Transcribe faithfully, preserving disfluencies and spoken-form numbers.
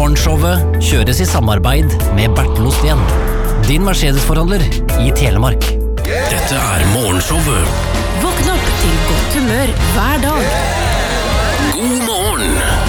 Morgenshowet kjøres i samarbeid med Bertel Osten, din Mercedes-forhandler i Telemark. Dette er Morgenshowet. Våkn opp til godt humør hver dag. God morgen!